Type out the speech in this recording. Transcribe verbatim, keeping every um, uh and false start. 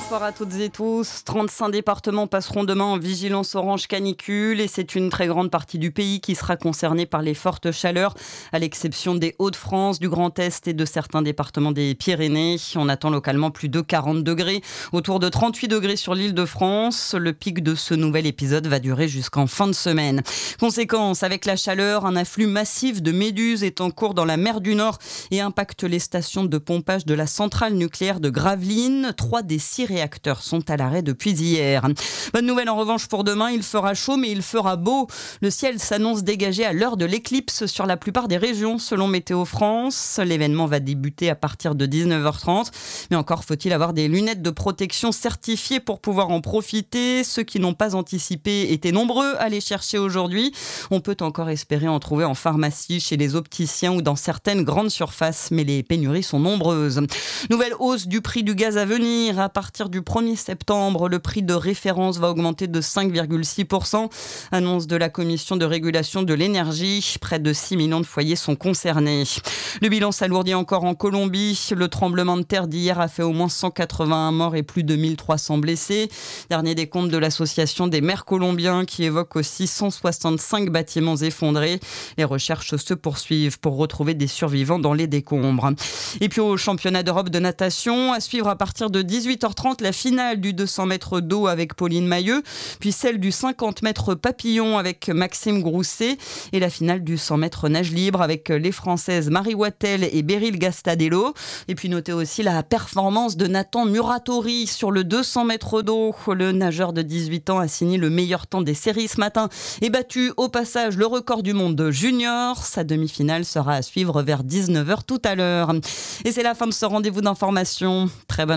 Bonsoir à toutes et tous. trente-cinq départements passeront demain en vigilance orange canicule et c'est une très grande partie du pays qui sera concernée par les fortes chaleurs, à l'exception des Hauts-de-France, du Grand Est et de certains départements des Pyrénées. On attend localement plus de quarante degrés, autour de trente-huit degrés sur l'Île-de-France. Le pic de ce nouvel épisode va durer jusqu'en fin de semaine. Conséquence, avec la chaleur, un afflux massif de méduses est en cours dans la mer du Nord et impacte les stations de pompage de la centrale nucléaire de Gravelines. Trois des six réacteurs sont à l'arrêt depuis hier. Bonne nouvelle en revanche pour demain, il fera chaud mais il fera beau. Le ciel s'annonce dégagé à l'heure de l'éclipse sur la plupart des régions selon Météo France. L'événement va débuter à partir de dix-neuf heures trente. Mais encore faut-il avoir des lunettes de protection certifiées pour pouvoir en profiter. Ceux qui n'ont pas anticipé étaient nombreux à les chercher aujourd'hui. On peut encore espérer en trouver en pharmacie, chez les opticiens ou dans certaines grandes surfaces, mais les pénuries sont nombreuses. Nouvelle hausse du prix du gaz à venir. À partir du premier septembre, le prix de référence va augmenter de cinq virgule six pour cent. Annonce de la Commission de régulation de l'énergie. Près de six millions de foyers sont concernés. Le bilan s'alourdit encore en Colombie. Le tremblement de terre d'hier a fait au moins cent quatre-vingt-un morts et plus de mille trois cents blessés. Dernier décompte de l'Association des maires colombiens qui évoque aussi cent soixante-cinq bâtiments effondrés. Les recherches se poursuivent pour retrouver des survivants dans les décombres. Et puis au championnat d'Europe de natation, à suivre à partir de dix-huit heures trente, la finale du deux cents mètres d'eau avec Pauline Mailleux, puis celle du cinquante mètres papillon avec Maxime Grousset et la finale du cent mètres nage libre avec les Françaises Marie Wattel et Beryl Gastadello. Et puis notez aussi la performance de Nathan Muratori sur le deux cents mètres d'eau. Le nageur de dix-huit ans a signé le meilleur temps des séries ce matin et battu au passage le record du monde junior. Sa demi-finale sera à suivre vers dix-neuf heures tout à l'heure. Et c'est la fin de ce rendez-vous d'information. Très bonne